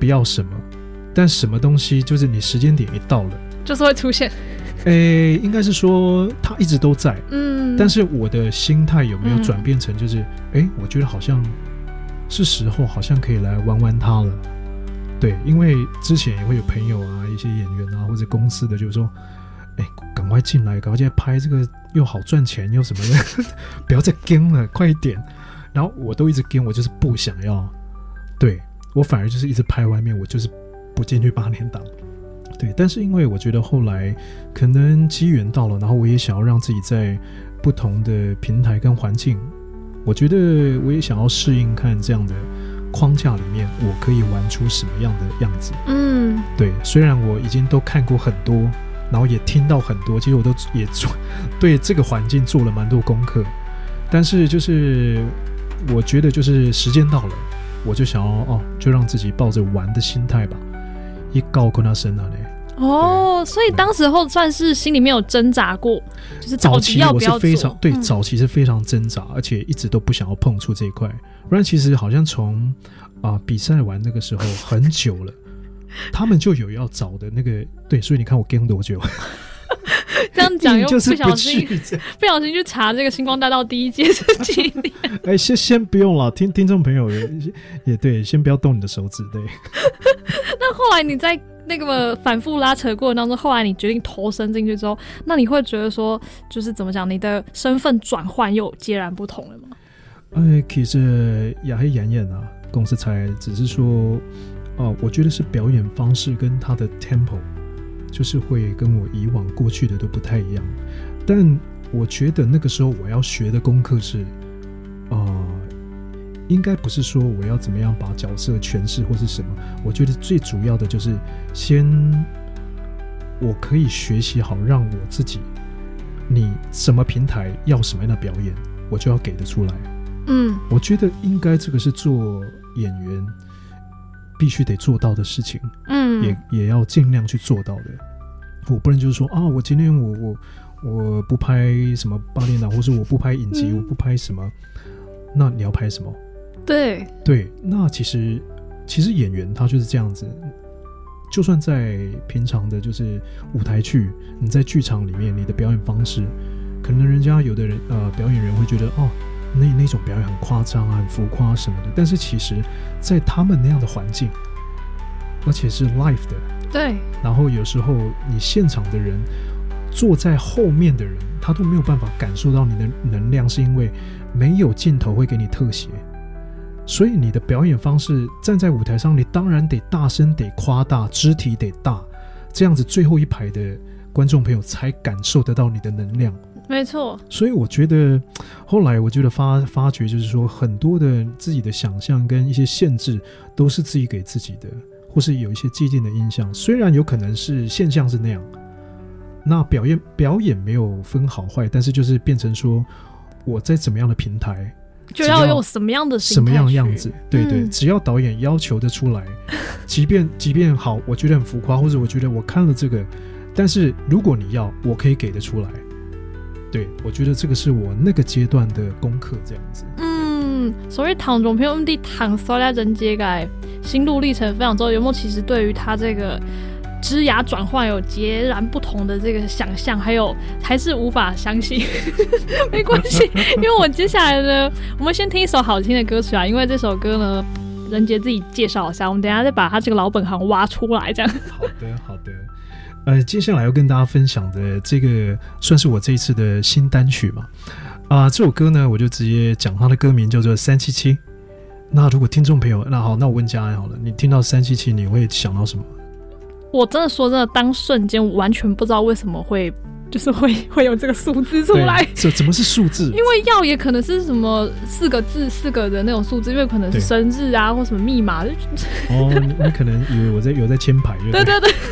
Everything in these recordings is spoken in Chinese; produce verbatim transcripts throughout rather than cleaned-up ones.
不要什么，但什么东西就是你时间点一到了就是会出现。 诶，应该是说它一直都在， 嗯， 但是我的心态有没有转变成就是，诶、嗯，我觉得好像是时候，好像可以来玩玩它了。对，因为之前也会有朋友啊、一些演员啊或者公司的，就是说，诶，赶快进来，赶快进来拍这个，又好赚钱又什么的，不要再跟了，快一点。然后我都一直跟，我就是不想要，对，我反而就是一直拍外面，我就是不进去八点档。对，但是因为我觉得后来可能机缘到了，然后我也想要让自己在不同的平台跟环境，我觉得我也想要适应看这样的框架里面我可以玩出什么样的样子。 嗯， 对，虽然我已经都看过很多，然后也听到很多，其实我都也做对这个环境做了蛮多功课，但是就是我觉得就是时间到了，我就想要哦，就让自己抱着玩的心态吧，一告跟他生了呢。 哦，所以当时候算是心里面有挣扎过，就是早期要不要做。 早期我是非常对、 嗯， 早期是非常挣扎，而且一直都不想要碰触这一块。不然其实好像从啊、呃、比赛完那个时候很久了，他们就有要找的那个对，所以你看我跟多久？ 这样讲又不小心不不小心去查这个星光大道第一届是几年？ 哎，先先不用了，听听众朋友 也, 也对，先不要动你的手指。对。 那后来你在那个反复拉扯过程当中，后来你决定投身进去之后，那你会觉得说，就是怎么讲，你的身份转换又截然不同了吗？ 哎，其实也係演員啊，公司才只是說，哦，我覺得是表演方式跟他的 tempo， 就是會跟我以往過去的都不太一樣。但我覺得那個時候我要學的功課是，呃，應該不是說我要怎麼樣把角色詮釋或是什麼，我覺得最主要的就是先，我可以學習好，讓我自己，你什麼平台要什麼樣的表演，我就要給得出來。 嗯， 我觉得应该这个是做演员必须得做到的事情，嗯，也也要尽量去做到的。我不能就是说啊，我今天我我我不拍什么八点档，或是我不拍影集，嗯，我不拍什么，那你要拍什么？ 对对，那其实其实演员他就是这样子，就算在平常的就是舞台剧，你在剧场里面，你的表演方式，可能人家有的人呃表演人会觉得哦。那, 那种表演很夸张啊，很浮夸什么的，但是其实在他们那样的环境，而且是 live 的， 对， 然后有时候你现场的人坐在后面的人他都没有办法感受到你的能量，是因为没有镜头会给你特写，所以你的表演方式站在舞台上，你当然得大声，得夸大，肢体得大，这样子最后一排的观众朋友才感受得到你的能量。 没错， 所以我觉得后来我觉得 发, 发觉就是说很多的自己的想象跟一些限制都是自己给自己的，或是有一些既定的印象，虽然有可能是现象是那样，那表演表演没有分好坏，但是就是变成说我在怎么样的平台就要用什么样的心态， 什么样的样子，对对、嗯，只要导演要求的出来，即便即便好我觉得很浮夸，或者我觉得我看了这个，但是如果你要我可以给得出来，对，我觉得这个是我那个阶段的功課這樣子。 嗯，所以聽眾朋友哋談所有人節嘅心路歷程分享之後，有沒有其實對於他這個職涯轉換有截然不同的這個想象，還有還是無法相信？沒關係，因為我接下來呢，我們先聽一首好聽的歌曲啊，因為這首歌呢，人傑自己介紹一下，我們等一下再把他這個老本行挖出來，這樣。 好的，好的。呃，接下來要跟大家分享的這個算是我這一次的新單曲嘛，啊、呃，這首歌呢我就直接講它的歌名叫做三七七。那如果聽眾朋友，那好，那我問嘉安好了，你聽到三七七你會想到什麼？ 我真的說真的，當瞬間我完全不知道為什麼會就是會會有這個數字出來。 怎怎麼是數字？ 因為要也可能是什麼四個字四個的那種數字，因為可能是生日啊或什麼密碼。 哦，你, 你可能以為我在有在簽牌。對對對。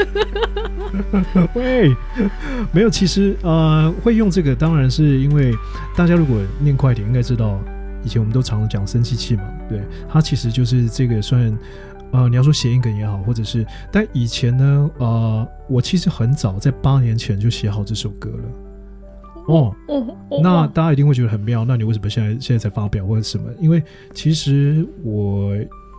喂，沒有，其實呃會用這個當然是因為大家如果念快點應該知道，以前我們都常講生氣氣嘛，對，它其實就是這個算呃你要說諧音梗也好，或者是但以前呢呃我其實很早在八年前就寫好這首歌了。哦，哦哦那大家一定會覺得很妙，那你為什麼現在現在才發表或者什麼？因為其實我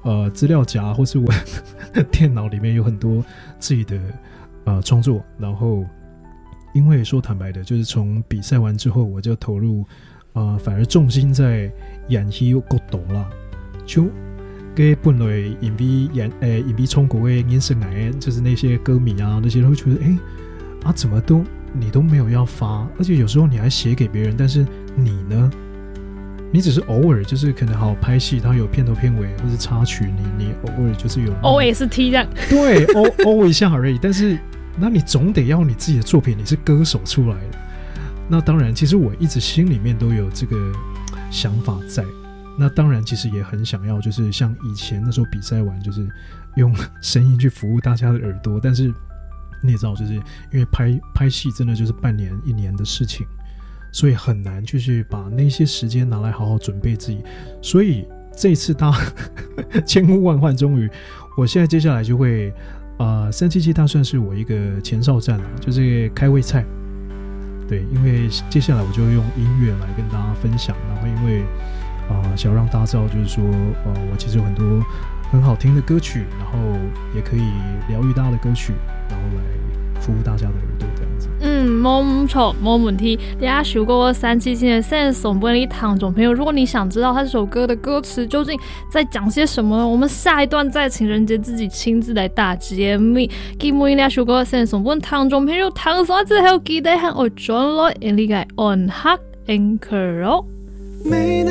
呃资料夹或是我电脑里面有很多自己的呃创作，然后因为说坦白的，就是从比赛完之后，我就投入呃反而重心在演戏角度啦，就跟本来因为演诶因为中国的演生涯，就是那些歌迷啊那些都会觉得，哎啊怎么都你都没有要发，而且有时候你还写给别人，但是你呢？你只是偶尔就是可能好拍戏，它有片头片尾或是插曲，你你偶尔就是有 O S T 这样， 对 O O 一下而已。但是那你总得要你自己的作品，你是歌手出来的。那当然，其实我一直心里面都有这个想法在。那当然，其实也很想要，就是像以前那时候比赛完，就是用声音去服务大家的耳朵。但是你也知道，就是因为拍拍戏真的就是半年一年的事情。所以很难就是把那些时间拿来好好准备自己，所以这一次大千呼万唤，终于，我现在接下来就会，呃，三七七它算是我一个前哨战啊，就是开胃菜，对，因为接下来我就用音乐来跟大家分享，然后因为啊、呃，想让大家知道，就是说，呃，我其实有很多很好听的歌曲，然后也可以疗愈大家的歌曲，然后来服务大家的耳朵这样子。 嗯，冇错，冇问题。大家收过三七七的 sense 送给你听众朋友，如果你想知道他这首歌的歌词究竟在讲些什么呢？我们下一段再请人杰自己亲自来大揭秘。希望大家收过 sense 送给听众朋友听啥子好记得和我转来，你嘅按下 anchor 哦。